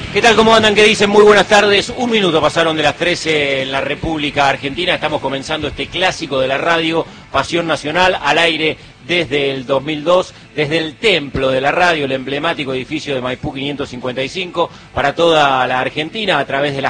¿Qué tal? ¿Cómo andan? ¿Qué dicen? Muy buenas tardes. Un minuto pasaron de las 13 en la República Argentina. Estamos comenzando este clásico de la radio, Pasión Nacional, al aire desde el 2002, desde el templo de la radio, el emblemático edificio de Maipú 555, para toda la Argentina, a través de las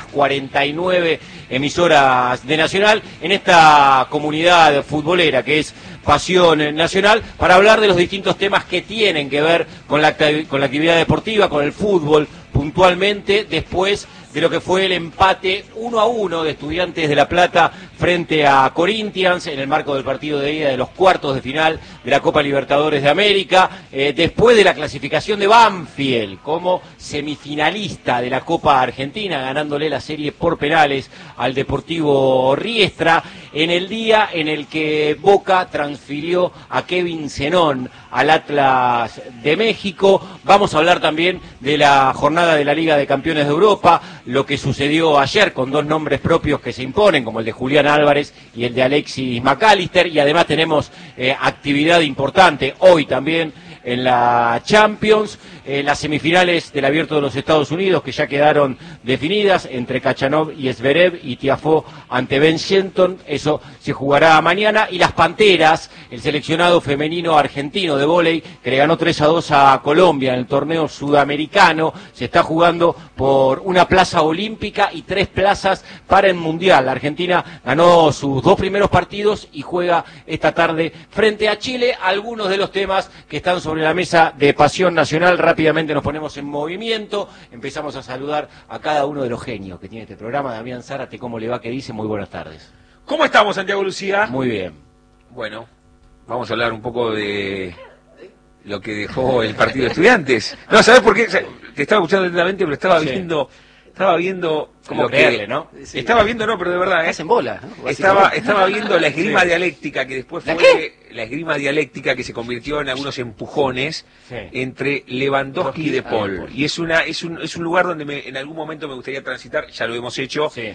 49 emisoras de Nacional, en esta comunidad futbolera que es Pasión Nacional, para hablar de los distintos temas que tienen que ver con la actividad deportiva, con el fútbol, puntualmente después de lo que fue el empate 1-1 de Estudiantes de La Plata frente a Corinthians en el marco del partido de ida de los cuartos de final de la Copa Libertadores de América, después de la clasificación de Banfield como semifinalista de la Copa Argentina, ganándole la serie por penales al Deportivo Riestra, en el día en el que Boca transfirió a Kevin Zenón al Atlas de México. Vamos a hablar también de la jornada de la Liga de Campeones de Europa, lo que sucedió ayer con dos nombres propios que se imponen, como el de Julián Álvarez y el de Alexis McAllister, y además tenemos actividad importante hoy también en la Champions, las semifinales del Abierto de los Estados Unidos que ya quedaron definidas entre Khachanov y Zverev y Tiafoe ante Ben Shelton, eso se jugará mañana, y las Panteras, el seleccionado femenino argentino de vóley que le ganó 3-2 a Colombia en el torneo sudamericano, se está jugando por una plaza olímpica y 3 plazas para el Mundial. La Argentina ganó sus 2 primeros partidos y juega esta tarde frente a Chile. Algunos de los temas que están sobre la mesa de Pasión Nacional, rápidamente nos ponemos en movimiento, empezamos a saludar a cada uno de los genios que tiene este programa. Damián Zárate, ¿cómo le va? ¿Qué dice? Muy buenas tardes. ¿Cómo estamos, Santiago Lucía? Muy bien. Bueno, vamos a hablar un poco de lo que dejó el partido de Estudiantes. No, ¿sabés por qué? Te estaba escuchando atentamente, pero estaba viendo como creerle, ¿no? Sí. Estaba viendo, no, pero de verdad, hacen bola, ¿no? Estaba viendo la esgrima Sí. dialéctica, que después ¿La fue qué? la esgrima dialéctica que se convirtió en algunos empujones entre Lewandowski y De Paul. Y es un lugar donde en algún momento me gustaría transitar, ya lo hemos hecho, Sí.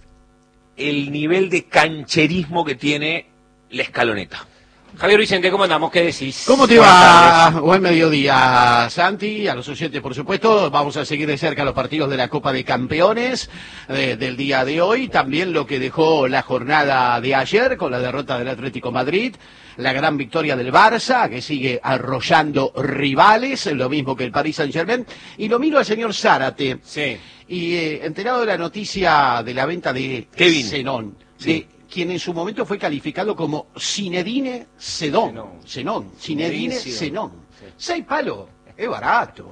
el nivel de cancherismo que tiene la escaloneta. Javier Vicente, ¿cómo andamos? ¿Qué decís? ¿Cómo te Buenas va? tardes. Buen mediodía, Santi, a los oyentes, por supuesto. Vamos a seguir de cerca los partidos de la Copa de Campeones del día de hoy. También lo que dejó la jornada de ayer con la derrota del Atlético Madrid. La gran victoria del Barça, que sigue arrollando rivales, lo mismo que el Paris Saint-Germain. Y lo miro al señor Zárate. Sí. Y enterado de la noticia de la venta de Kevin Zenón, Sí. de quien en su momento fue calificado como Zinedine Zedón. Zinedine Zinedine Zedón. Sí. 6 palos, es barato,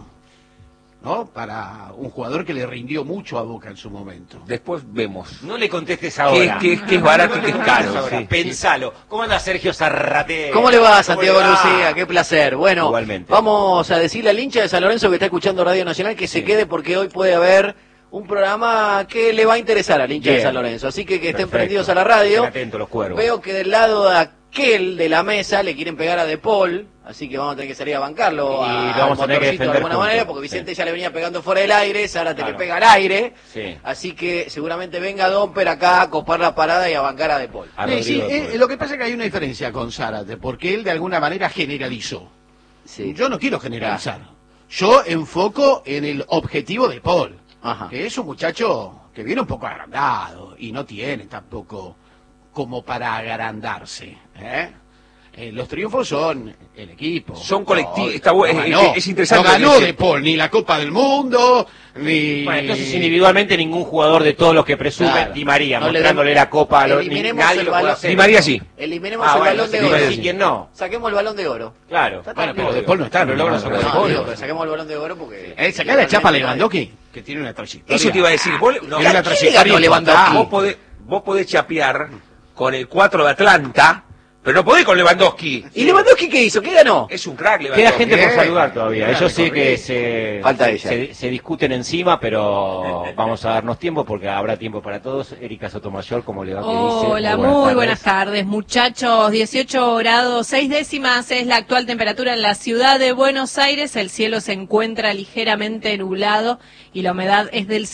¿no? Para un jugador que le rindió mucho a Boca en su momento. Después vemos. No le contestes ahora. Que es barato y que es caro. Ahora, Sí. Pensalo. ¿Cómo anda Sergio Zarrate? ¿Cómo le va, Santiago ¿Cómo le va? Lucía? Qué placer. Bueno, Igualmente. vamos a decirle al hincha de San Lorenzo que está escuchando Radio Nacional que se quede porque hoy puede haber un programa que le va a interesar al hincha Bien. de San Lorenzo. Así que estén Perfecto. prendidos a la radio. Estén atentos los cuervos. Veo que del lado de aquel de la mesa le quieren pegar a De Paul, así que vamos a tener que salir a bancarlo. Y al lo vamos a tener que motorcito defender de alguna juntos. manera, porque Vicente Sí. ya le venía pegando fuera del aire, Zárate Claro. le pega al aire. Sí. Así que seguramente venga Domper acá a copar la parada y a bancar a De Paul. A Sí, Rodrigo Torres. lo que pasa es que hay una diferencia con Zárate, porque él de alguna manera generalizó. Sí. Yo no quiero generalizar. Yo enfoco en el objetivo de Paul, Ajá. que es un muchacho que viene un poco agrandado y no tiene tampoco como para agrandarse, ¿eh? Los triunfos son el equipo. Son colectivos. No, Es interesante. no ganó lo que De Paul ni la Copa del Mundo, ni... Bueno, entonces individualmente ningún jugador de todos los que presume, Claro. Di María, No le mostrándole demos- la copa a los eliminemos nadie el lo puede balón. hacer. Di María sí. Eliminemos Ah, el bueno, balón de sí, oro. sí, ¿quién no? Saquemos el balón de oro. Claro. Bueno, pero De Paul no está, Pero luego no son no, de No, Paul. digo, pero saquemos el balón de oro porque... Sacá la chapa a Lewandowski, que tiene una trayectoria. Eso te iba a decir. Vos, no, Tiene una ¿quién le trayectoria ganó Lewandowski? importante. vos podés chapear con el 4 de Atlanta, pero no podés con Lewandowski. ¿Y Lewandowski qué hizo? ¿Qué ganó? Es un crack, Lewandowski. Queda gente por Bien. saludar todavía. Bien, Ellos sí que recorrido. Falta ella. se discuten encima, pero vamos a darnos tiempo porque habrá tiempo para todos. Erika Sotomayor, ¿cómo le va? ¿Qué dice? Hola, muy buenas tardes, muchachos. 18 grados 6 décimas es la actual temperatura en la ciudad de Buenos Aires. El cielo se encuentra ligeramente nublado y la humedad es del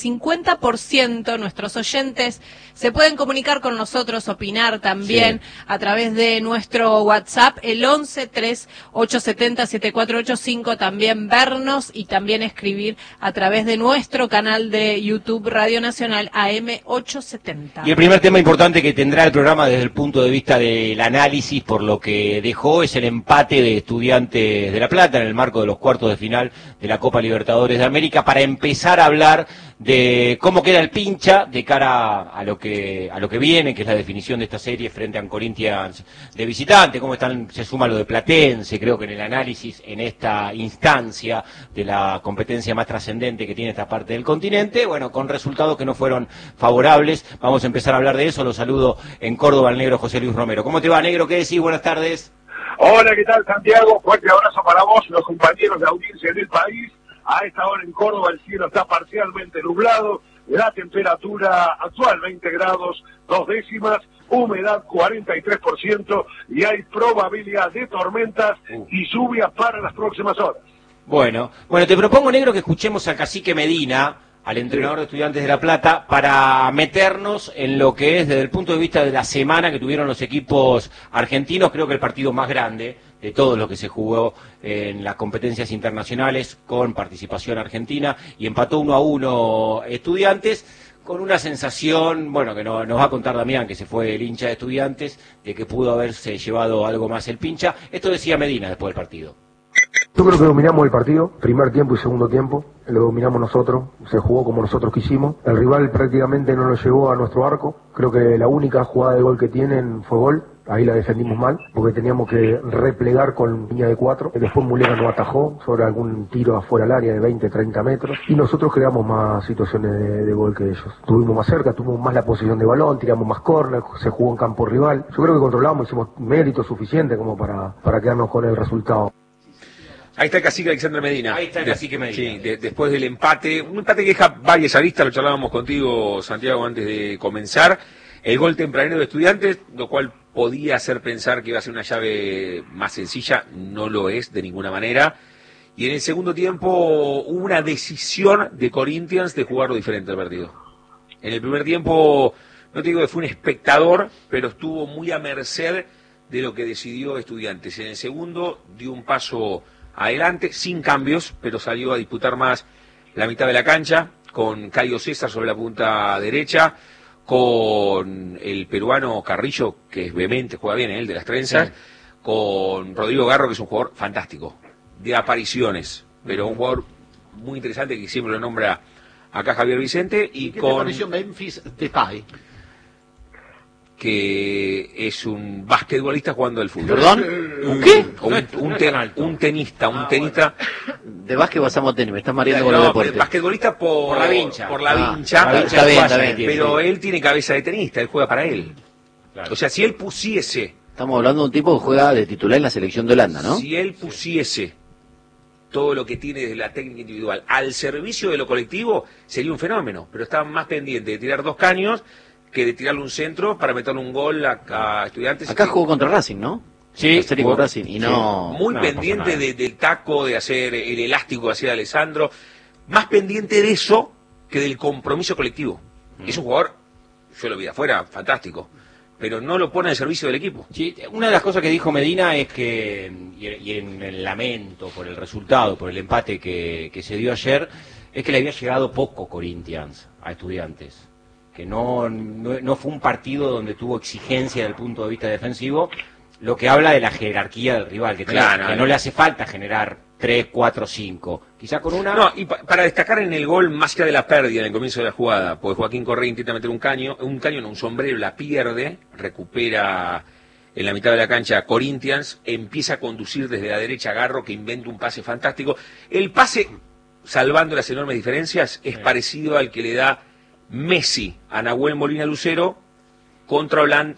50%. Nuestros oyentes se pueden comunicar con nosotros, opinar también a través de nuestro WhatsApp, el 11-3870-7485, también vernos y también escribir a través de nuestro canal de YouTube Radio Nacional AM870. Y el primer tema importante que tendrá el programa desde el punto de vista del análisis por lo que dejó es el empate de Estudiantes de La Plata en el marco de los cuartos de final de la Copa Libertadores de América, para empezar a hablar de cómo queda el pincha de cara a lo que viene, que es la definición de esta serie frente a Corinthians de visitante, cómo se suma lo de Platense. Creo que en el análisis, en esta instancia de la competencia más trascendente que tiene esta parte del continente, bueno, con resultados que no fueron favorables. Vamos a empezar a hablar de eso. Lo saludo en Córdoba al negro José Luis Romero. ¿Cómo te va, negro? ¿Qué decís? Buenas tardes. Hola, ¿qué tal, Santiago? Fuerte abrazo para vos, los compañeros de audiencia del país. A esta hora en Córdoba el cielo está parcialmente nublado, la temperatura actual 20 grados, 2 décimas, humedad 43% y hay probabilidad de tormentas y lluvias para las próximas horas. Bueno, te propongo, negro, que escuchemos al cacique Medina, al entrenador de Estudiantes de La Plata, para meternos en lo que es desde el punto de vista de la semana que tuvieron los equipos argentinos. Creo que el partido más grande de todos los que se jugó en las competencias internacionales con participación argentina, y empató 1-1 Estudiantes, con una sensación, bueno, que nos va a contar Damián, que se fue el hincha de Estudiantes, de que pudo haberse llevado algo más el pincha. Esto decía Medina después del partido. Yo creo que dominamos el partido, primer tiempo y segundo tiempo, lo dominamos nosotros, se jugó como nosotros quisimos, el rival prácticamente no lo llevó a nuestro arco, creo que la única jugada de gol que tienen fue gol, ahí la defendimos mal, porque teníamos que replegar con línea de 4, después Mulera nos atajó sobre algún tiro afuera del área de 20, 30 metros, y nosotros creamos más situaciones de gol que ellos, estuvimos más cerca, tuvimos más la posición de balón, tiramos más córner, se jugó en campo rival, yo creo que controlamos, hicimos mérito suficiente como para quedarnos con el resultado. Ahí está el cacique Alexandre Medina. Ahí está el cacique Medina. Sí, después del empate, un empate que deja varias aristas, lo charlábamos contigo, Santiago, antes de comenzar. El gol tempranero de Estudiantes, lo cual podía hacer pensar que iba a ser una llave más sencilla, no lo es de ninguna manera. Y en el segundo tiempo hubo una decisión de Corinthians de jugarlo diferente al partido. En el primer tiempo, no te digo que fue un espectador, pero estuvo muy a merced de lo que decidió Estudiantes. En el segundo dio un paso adelante, sin cambios, pero salió a disputar más la mitad de la cancha, con Caio César sobre la punta derecha, con el peruano Carrillo, que es vehemente, juega bien, el de las trenzas, sí, con Rodrigo Garro, que es un jugador fantástico, de apariciones, pero un jugador muy interesante que siempre lo nombra acá Javier Vicente, y ¿qué con... te pareció Memphis Depay? Que es un basquetbolista jugando al fútbol. ¿Perdón? ¿Un qué? Un tenista. De básquet pasamos a tenis, me estás mareando con los deportes. Basquetbolista por la vincha. Está bien. Pero él tiene cabeza de tenista, él juega para él. Claro. O sea, si él pusiese... Estamos hablando de un tipo que juega de titular en la selección de Holanda, ¿no? Si él pusiese todo lo que tiene desde la técnica individual al servicio de lo colectivo, sería un fenómeno. Pero está más pendiente de tirar 2 caños que de tirarle un centro para meterle un gol a Estudiantes. Acá jugó contra Racing, ¿no? Sí, jugó Racing y no... Muy pendiente del taco, de hacer el elástico que hacía Alessandro. Más pendiente de eso que del compromiso colectivo. Es un jugador, yo lo vi de afuera, fantástico, pero no lo pone al servicio del equipo. Sí, una de las cosas que dijo Medina es que, y en el lamento por el resultado, por el empate que se dio ayer, es que le había llegado poco Corinthians a Estudiantes. Que no fue un partido donde tuvo exigencia desde el punto de vista defensivo, lo que habla de la jerarquía del rival, que no le hace falta generar 3, 4, 5, quizá con una... No, y para destacar en el gol, más allá de la pérdida en el comienzo de la jugada, porque Joaquín Correa intenta meter un sombrero, la pierde, recupera en la mitad de la cancha Corinthians, empieza a conducir desde la derecha Garro, que inventa un pase fantástico. El pase, salvando las enormes diferencias, es parecido al que le da Messi a Nahuel Molina Lucero contra Holanda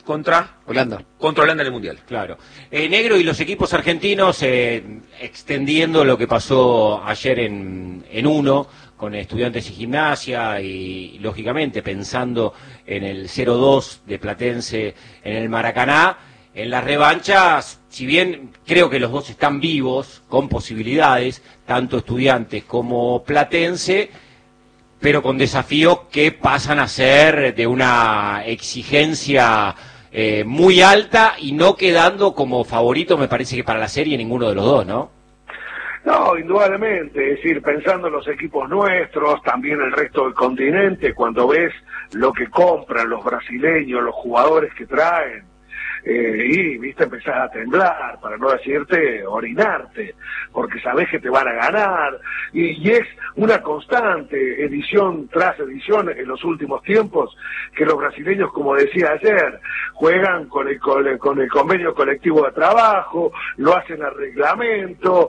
en el Mundial. Claro. Negro, y los equipos argentinos extendiendo lo que pasó ayer en uno con Estudiantes y Gimnasia, y lógicamente pensando en el 0-2 de Platense en el Maracaná, en las revanchas, si bien creo que los dos están vivos, con posibilidades, tanto Estudiantes como Platense, pero con desafíos que pasan a ser de una exigencia muy alta y no quedando como favorito, me parece que para la serie ninguno de los dos, ¿no? No, indudablemente, es decir, pensando en los equipos nuestros, también el resto del continente, cuando ves lo que compran los brasileños, los jugadores que traen, y viste, empezás a temblar, para no decirte orinarte, porque sabés que te van a ganar, y es una constante, edición tras edición en los últimos tiempos, que los brasileños, como decía ayer, juegan con el convenio colectivo de trabajo, lo hacen a reglamento,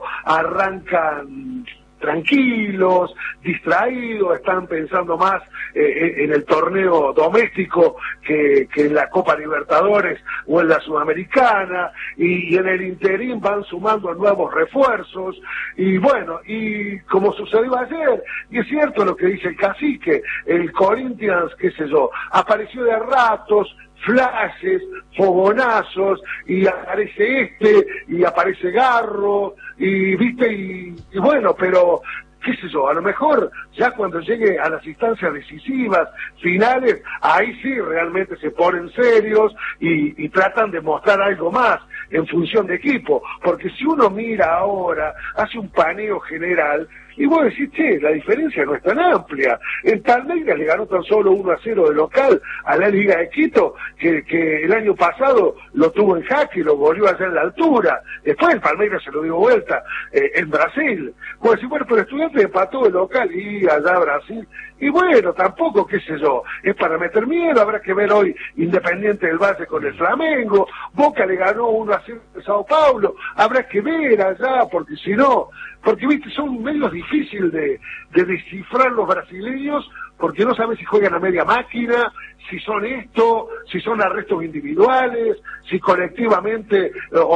arrancan tranquilos, distraídos, están pensando más en el torneo doméstico que en la Copa Libertadores o en la Sudamericana, y en el interín van sumando nuevos refuerzos, y bueno, y como sucedió ayer, y es cierto lo que dice el cacique, el Corinthians, qué sé yo, apareció de ratos, flashes, fogonazos, y aparece y aparece Garro, y viste, y bueno, pero qué sé yo, a lo mejor ya cuando llegue a las instancias decisivas, finales, ahí sí realmente se ponen serios y tratan de mostrar algo más en función de equipo, porque si uno mira ahora, hace un paneo general, y vos decís, che, la diferencia no es tan amplia. En Palmeiras le ganó tan solo 1-0 de local a la Liga de Quito, que el año pasado lo tuvo en jaque y lo volvió allá en la altura. Después el Palmeiras se lo dio vuelta en Brasil. Vos decís, bueno, pero Estudiantes empató de local y allá Brasil. Y bueno, tampoco, qué sé yo, es para meter miedo. Habrá que ver hoy Independiente del Valle con el Flamengo. Boca le ganó 1-0 a Sao Paulo. Habrá que ver allá, porque si no, porque viste, son medios difíciles de descifrar los brasileños, porque no sabes si juegan a media máquina, si son esto, si son arrestos individuales, si colectivamente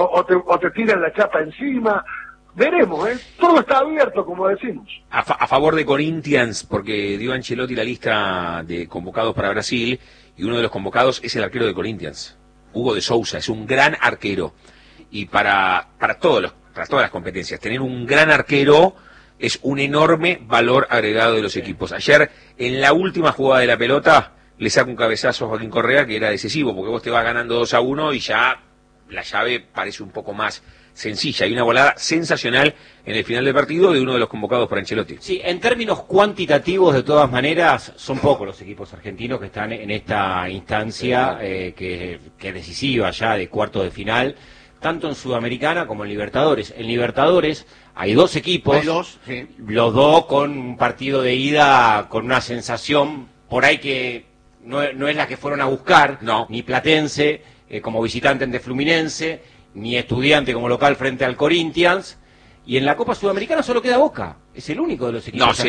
o te tiran la chapa encima. Veremos, todo está abierto, como decimos. A favor de Corinthians, porque dio Ancelotti la lista de convocados para Brasil, y uno de los convocados es el arquero de Corinthians, Hugo de Sousa, es un gran arquero, y para todas las competencias, tener un gran arquero es un enorme valor agregado de los equipos. Ayer, en la última jugada de la pelota, le saca un cabezazo a Joaquín Correa que era decisivo, porque vos te vas ganando 2-1 y ya la llave parece un poco más sencilla. Hay una volada sensacional en el final del partido de uno de los convocados por Ancelotti. Sí, en términos cuantitativos, de todas maneras, son pocos los equipos argentinos que están en esta instancia que es decisiva ya de cuarto de final, tanto en Sudamericana como en Libertadores. En Libertadores hay dos equipos, sí. Los dos con un partido de ida con una sensación por ahí que no es la que fueron a buscar, no. Ni Platense como visitante ante Fluminense, ni Estudiante como local frente al Corinthians, y en la Copa Sudamericana solo queda Boca, es el único de los equipos. No,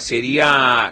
sería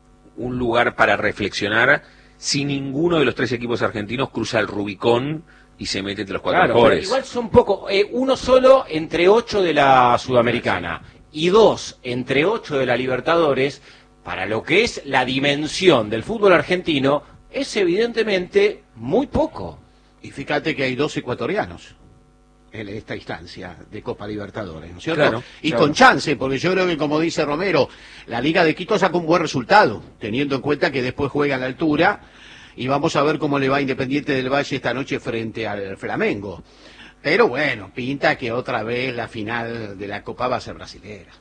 un lugar para reflexionar si ninguno de los tres equipos argentinos cruza el Rubicón y se mete entre los cuatro mejores. Igual son pocos, uno solo entre 8 de la Sudamericana y 2 entre 8 de la Libertadores, para lo que es la dimensión del fútbol argentino, es evidentemente muy poco. Y fíjate que hay 2 ecuatorianos en esta instancia de Copa Libertadores, ¿no es cierto? Claro, y claro. con chance, porque yo creo que, como dice Romero, la Liga de Quito sacó un buen resultado, teniendo en cuenta que después juega a la altura, y vamos a ver cómo le va a Independiente del Valle esta noche frente al Flamengo. Pero bueno, pinta que otra vez la final de la Copa va a ser brasilera.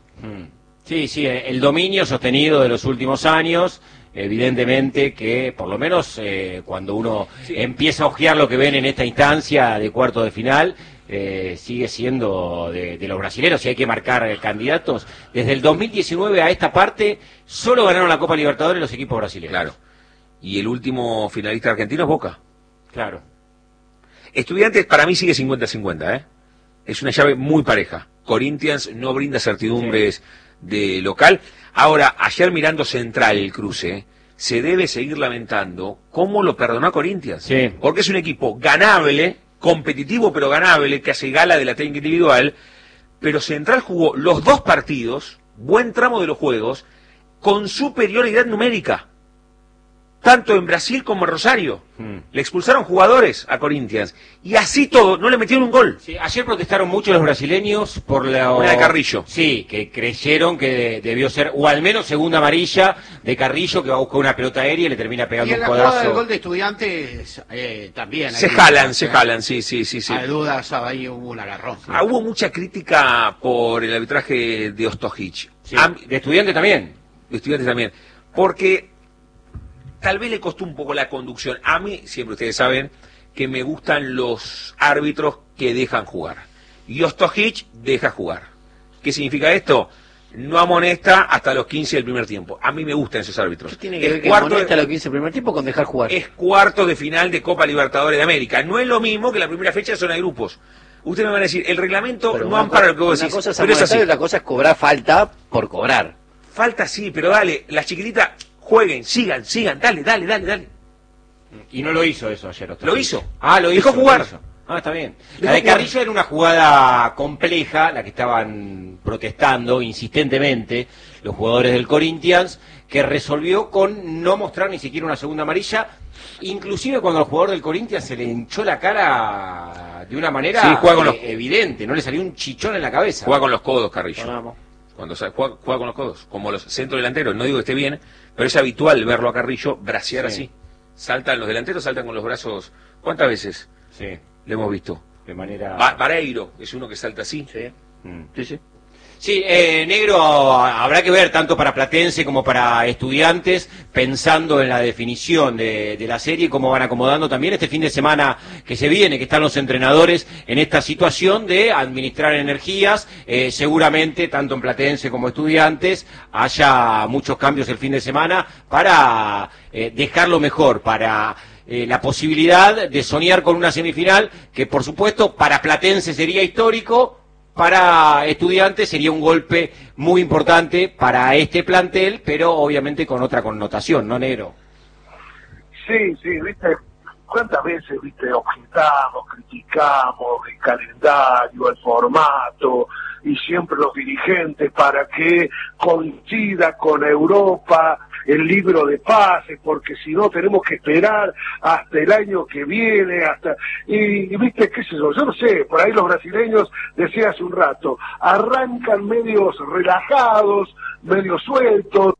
Sí, el dominio sostenido de los últimos años, evidentemente que por lo menos cuando uno empieza a ojear lo que ven en esta instancia de cuarto de final, sigue siendo de los brasileños, y hay que marcar candidatos. Desde el 2019 a esta parte, solo ganaron la Copa Libertadores los equipos brasileños. Claro. Y el último finalista argentino es Boca. Claro. Estudiantes para mí sigue 50-50, Es una llave muy pareja. Corinthians no brinda certidumbres de local. Ahora, ayer mirando Central el cruce, se debe seguir lamentando cómo lo perdonó a Corinthians. Sí. Porque es un equipo ganable, competitivo pero ganable, que hace gala de la técnica individual, pero Central jugó los 2 partidos, buen tramo de los juegos, con superioridad numérica. tanto en Brasil como en Rosario. Le expulsaron jugadores a Corinthians. Y así todo, no le metieron un gol. Sí, ayer protestaron mucho los brasileños por la... Una de Carrillo. Sí, que creyeron que debió ser, o al menos segunda amarilla de Carrillo, que va a buscar una pelota aérea y le termina Y pegando en un la jugada del codazo. gol de Estudiantes también. Se jalan, sí. Hay dudas, ahí hubo un agarrón. Sí. Hubo mucha crítica por el arbitraje de Ostojic. Sí, de Estudiantes también. De Estudiantes también. Porque tal vez le costó un poco la conducción. A mí, siempre ustedes saben, que me gustan los árbitros que dejan jugar. Y Ostojic deja jugar. ¿Qué significa esto? No amonesta hasta los 15 del primer tiempo. A mí me gustan esos árbitros. ¿Qué tiene que ver que amonesta a los 15 del primer tiempo con dejar jugar? Es cuartos de final de Copa Libertadores de América. No es lo mismo que la primera fecha de zona de grupos. Ustedes me van a decir, el reglamento Pero no ampara lo que vos una decís. cosa es Pero es amonestar así. y otra cosa es cobrar falta por cobrar. Falta sí, pero dale, las chiquititas jueguen, sigan, dale. Y no lo hizo eso ayer. Ostojic. Lo hizo. Lo Dejó hizo. jugar. Lo hizo. Está bien. Dejó La de jugar. Carrillo era una jugada compleja, la que estaban protestando insistentemente los jugadores del Corinthians, que resolvió con no mostrar ni siquiera una segunda amarilla, inclusive cuando al jugador del Corinthians se le hinchó la cara de una manera Sí, juega con los- evidente, no le salió un chichón en la cabeza. Juega con los codos, Carrillo. Vamos. Cuando juega con los codos, como los centrodelanteros. No digo que esté bien, pero es habitual verlo a Carrillo bracear Sí. así. Saltan los delanteros, saltan con los brazos. ¿Cuántas veces Sí, lo hemos visto? de manera... Vareiro es uno que salta así. Sí. Mm. Sí. Sí, negro, habrá que ver tanto para Platense como para Estudiantes, pensando en la definición de la serie, cómo van acomodando también este fin de semana que se viene, que están los entrenadores en esta situación de administrar energías. Seguramente, tanto en Platense como Estudiantes, haya muchos cambios el fin de semana para dejarlo mejor, para... la posibilidad de soñar con una semifinal que, por supuesto, para Platense sería histórico, para Estudiantes sería un golpe muy importante para este plantel, pero obviamente con otra connotación, ¿no, negro? Sí, viste, cuántas veces, viste, objetamos, criticamos el calendario, el formato, y siempre los dirigentes para que coincida con Europa el libro de pases, porque si no tenemos que esperar hasta el año que viene, y viste, qué sé yo no sé, por ahí los brasileños, decía hace un rato, arrancan medios relajados, medios sueltos,